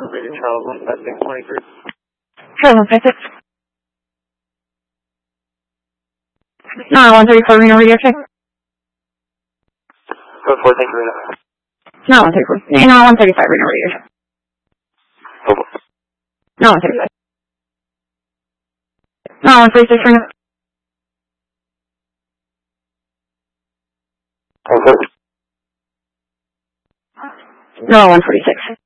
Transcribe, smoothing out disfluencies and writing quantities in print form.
Radio Charles 15623. Charles 156. No, 134 Reno Radio check. Code 4, thank you, Reno. No, 134. No, 135 Reno Radio check. No, 135. No, 136 Reno. No, 146.